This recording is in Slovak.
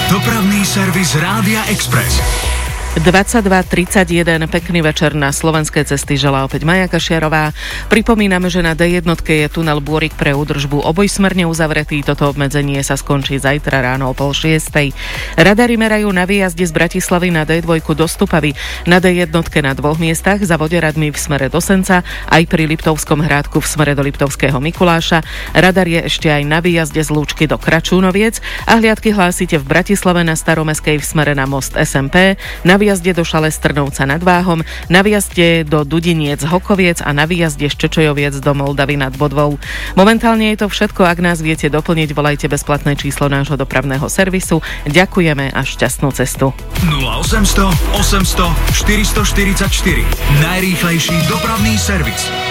Dopravný servis Rádia Express. 22:31, pekný večer na slovenské cesty želá opäť Maja Kašiarová. Pripomíname, že na D1 je tunel Bôrik pre údržbu obojsmerne uzavretý. Toto obmedzenie sa skončí zajtra ráno o 5:30. Radary merajú na výjazde z Bratislavy na D2 do Stupavy, na D1 na dvoch miestach, za Voderadmi v smere do Senca, aj pri Liptovskom Hrádku v smere do Liptovského Mikuláša. Radar je ešte aj na výjazde z Lúčky do Kračúnoviec a hliadky hlásite v Bratislave na Staromestskej v smere na most SMP, na výjazde do Šale Strnovca nad Váhom, na výjazde do Dudiniec Hokoviec a na výjazde z Čečojoviec do Moldavy nad Bodvou. Momentálne je to všetko, ak nás viete doplniť, volajte bezplatné číslo nášho dopravného servisu. Ďakujeme a šťastnú cestu. 0800 800 444. Najrýchlejší dopravný servis.